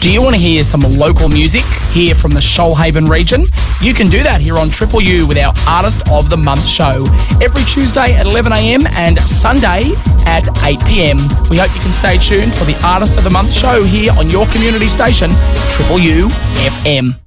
Do you want to hear some local music here from the Shoalhaven region? You can do that here on Triple U with our Artist of the Month show every Tuesday at 11am and Sunday at 8pm. We hope you can stay tuned for the Artist of the Month show here on your community station, Triple U FM.